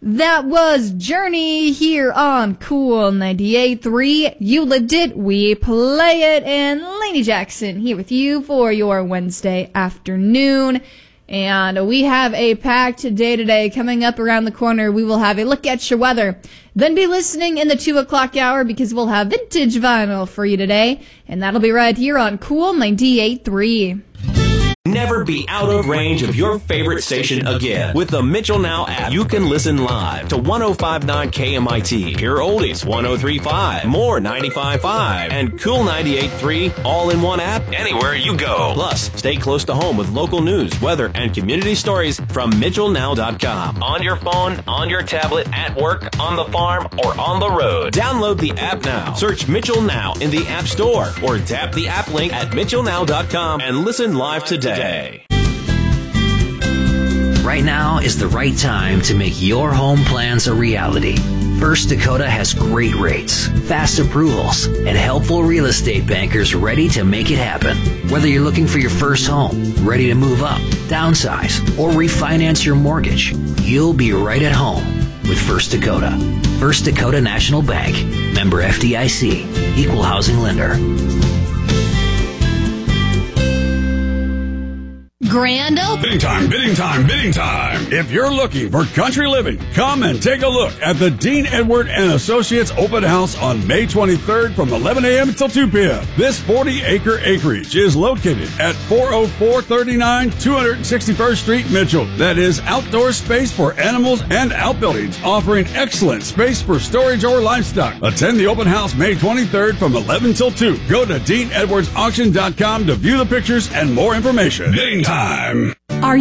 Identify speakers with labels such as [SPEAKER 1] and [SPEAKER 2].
[SPEAKER 1] That was Journey here on Cool 98.3. You lived it, we play it, and Lainey Jackson here with you for your Wednesday afternoon. And we have a packed day today. Coming up around the corner, we will have a look at your weather. Then be listening in the 2 o'clock hour because we'll have vintage vinyl for you today. And that'll be right here on Cool 98.3.
[SPEAKER 2] Never be out of range of your favorite station again. With the Mitchell Now app, you can listen live to 105.9 KMIT, Pure Oldies 103.5, More 95.5, and Cool 98.3 all in one app anywhere you go. Plus, stay close to home with local news, weather, and community stories from MitchellNow.com. On your phone, on your tablet, at work, on the farm, or on the road. Download the app now. Search Mitchell Now in the App Store or tap the app link at MitchellNow.com and listen live today.
[SPEAKER 3] Right now is the right time to make your home plans a reality. First Dakota has great rates, fast approvals, and helpful real estate bankers ready to make it happen. Whether you're looking for your first home, ready to move up, downsize, or refinance your mortgage, you'll be right at home with First Dakota. First Dakota National Bank, member FDIC, equal housing lender.
[SPEAKER 1] Grand opening.
[SPEAKER 4] Bidding time, bidding time, bidding time. If you're looking for country living, come and take a look at the Dean Edward and Associates Open House on May 23rd from 11 a.m. until 2 p.m. This 40-acre acreage is located at 40439 261st Street, Mitchell. That is outdoor space for animals and outbuildings, offering excellent space for storage or livestock. Attend the open house May 23rd from 11 till 2. Go to DeanEdwardsAuction.com to view the pictures and more information. Bidding time.